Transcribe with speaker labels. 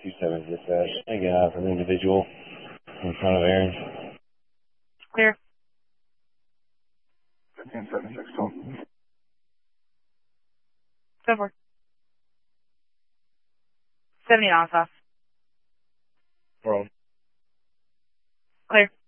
Speaker 1: 27 dispatch. I got an individual in front of Aaron.
Speaker 2: Clear.
Speaker 3: 1576, total.
Speaker 2: Go for it. 70 knots off.
Speaker 1: Wrong.
Speaker 2: Clear.